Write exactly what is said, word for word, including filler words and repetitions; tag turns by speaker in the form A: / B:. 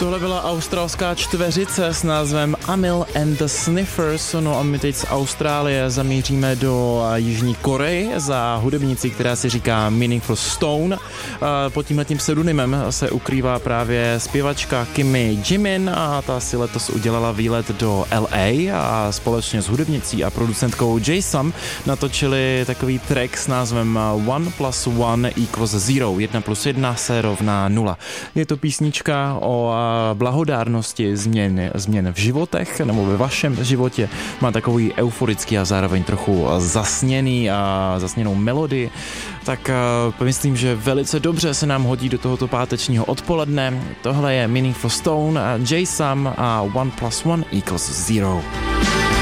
A: Tohle byla australská čtveřice s názvem Amil and the Sniffers, no a my teď z Austrálie zamíříme do Jižní Koreji za hudebnicí, která si říká Meaningful Stone. Pod tímhletím pseudonymem se ukrývá právě zpěvačka Kimmy Jimin a ta si letos udělala výlet do L A a společně s hudebnicí a producentkou Jason natočili takový track s názvem One plus one equals zero, jedna plus jedna se rovná nula. Je to písnička o blahodárnosti změn, změn v životech nebo ve vašem životě. Má takový euforický a zároveň trochu zasněný a zasněnou melodii. Tak uh, myslím, že velice dobře se nám hodí do tohoto pátečního odpoledne. Tohle je Meaningful Stone, J Sam a One plus one equals zero.